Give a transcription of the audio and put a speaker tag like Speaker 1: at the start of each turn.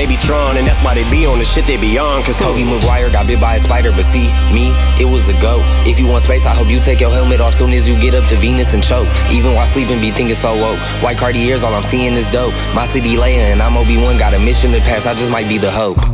Speaker 1: they be Tron, and that's why they be on the shit they be on. Cause
Speaker 2: Kobe Maguire got bit by a spider, but see, me, it was a goat. If you want space, I hope you take your helmet off soon as you get up to Venus and choke. Even while sleeping, be thinking so woke. White Cartiers, all I'm seeing is dope. My city Leia and I'm Obi-Wan, got a mission to pass, I just might be the hope.